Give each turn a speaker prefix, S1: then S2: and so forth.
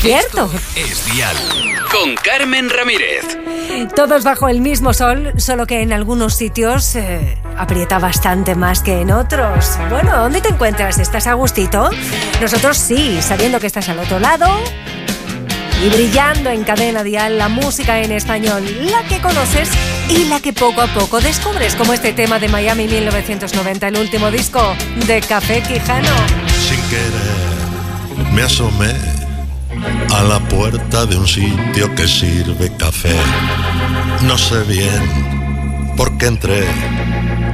S1: Cierto.
S2: Esto es Dial. Con Carmen Ramírez.
S1: Todos bajo el mismo sol, solo que en algunos sitios aprieta bastante más que en otros. Bueno, ¿dónde te encuentras? ¿Estás a gustito? Nosotros sí, sabiendo que estás al otro lado y brillando en Cadena Dial la música en español, la que conoces y la que poco a poco descubres, como este tema de Miami 1990, el último disco de Café Quijano.
S3: Sin querer me asomé a la puerta de un sitio que sirve café. No sé bien por qué entré,